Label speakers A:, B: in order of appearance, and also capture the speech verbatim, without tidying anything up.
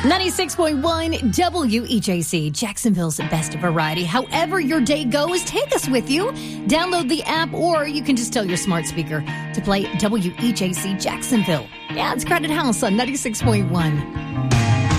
A: ninety-six point one W E J C, Jacksonville's best variety. However your day goes, take us with you. Download the app, or you can just tell your smart speaker to play W E J C Jacksonville. Yeah, it's Crowded House on ninety-six point one.